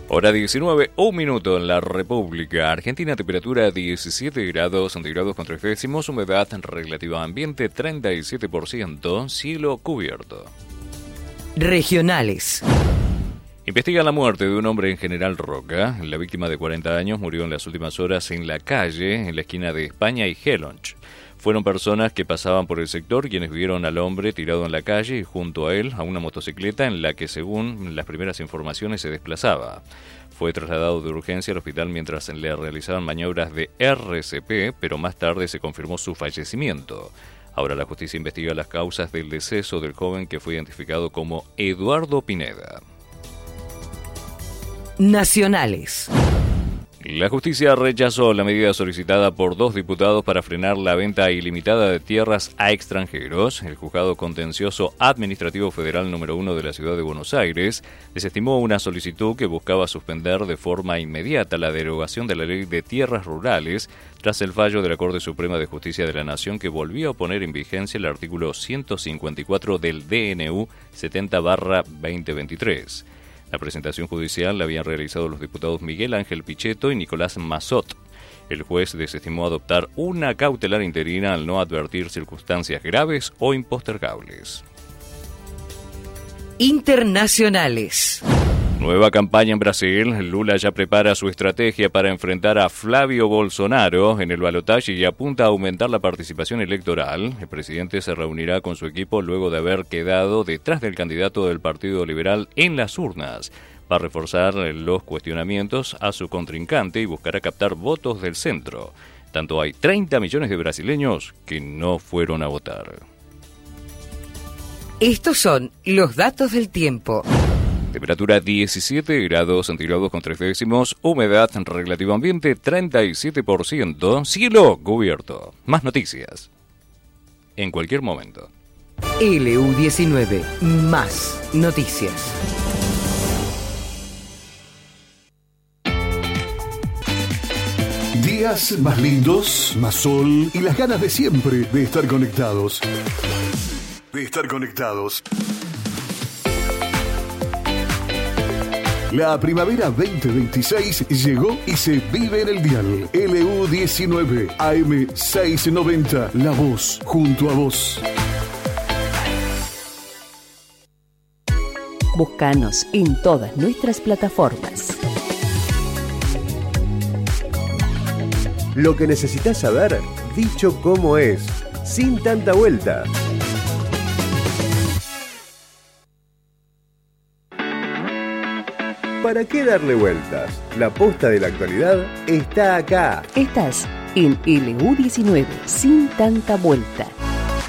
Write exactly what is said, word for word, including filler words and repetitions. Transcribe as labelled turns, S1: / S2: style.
S1: Hora diecinueve, un minuto en la República Argentina, temperatura diecisiete grados centígrados con tres décimos, humedad relativa ambiente treinta y siete por ciento, cielo cubierto.
S2: Regionales.
S1: Investiga la muerte de un hombre en General Roca. La víctima de cuarenta años murió en las últimas horas en la calle, en la esquina de España y Helonch. Fueron personas que pasaban por el sector quienes vieron al hombre tirado en la calle y junto a él a una motocicleta en la que, según las primeras informaciones, se desplazaba. Fue trasladado de urgencia al hospital mientras le realizaban maniobras de R C P, pero más tarde se confirmó su fallecimiento. Ahora la justicia investiga las causas del deceso del joven que fue identificado como Eduardo Pineda.
S2: Nacionales.
S1: La justicia rechazó la medida solicitada por dos diputados para frenar la venta ilimitada de tierras a extranjeros. El Juzgado Contencioso Administrativo Federal número uno de la Ciudad de Buenos Aires desestimó una solicitud que buscaba suspender de forma inmediata la derogación de la Ley de Tierras Rurales tras el fallo de la Corte Suprema de Justicia de la Nación que volvió a poner en vigencia el artículo ciento cincuenta y cuatro del D N U setenta barra veinte veintitrés. La presentación judicial la habían realizado los diputados Miguel Ángel Pichetto y Nicolás Massot. El juez desestimó adoptar una cautelar interina al no advertir circunstancias graves o impostergables.
S2: Internacionales.
S1: Nueva campaña en Brasil. Lula ya prepara su estrategia para enfrentar a Flavio Bolsonaro en el balotaje y apunta a aumentar la participación electoral. El presidente se reunirá con su equipo luego de haber quedado detrás del candidato del Partido Liberal en las urnas. Va a reforzar los cuestionamientos a su contrincante y buscará captar votos del centro. Tanto hay treinta millones de brasileños que no fueron a votar.
S2: Estos son los datos del tiempo.
S1: Temperatura diecisiete grados centígrados con tres décimos, humedad relativa ambiente treinta y siete por ciento, cielo cubierto. Más noticias en cualquier momento.
S2: L U diecinueve, más noticias.
S3: Días más lindos, más sol y las ganas de siempre de estar conectados. De estar conectados. La primavera veinte veintiséis llegó y se vive en el dial. L U diecinueve, A M seiscientos noventa, La Voz, junto a vos.
S4: Búscanos en todas nuestras plataformas.
S5: Lo que necesitas saber, dicho como es, sin tanta vuelta. ¿Para qué darle vueltas? La posta de la actualidad está acá.
S4: Estás en L U diecinueve, sin tanta vuelta.